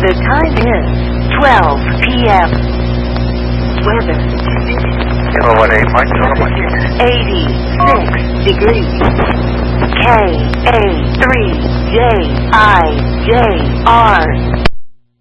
The time is 12 p.m. Weather. Kilo 18, Mike, 86 degrees. KA3JIJR